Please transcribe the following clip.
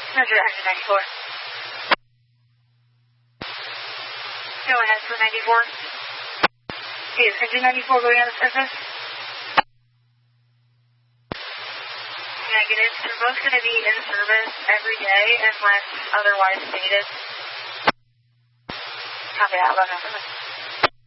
Roger, engine 94. Go ahead for 94. Is engine 94 going out of service? Negative. They're both going to be in service every day unless otherwise stated. Copy that. Love,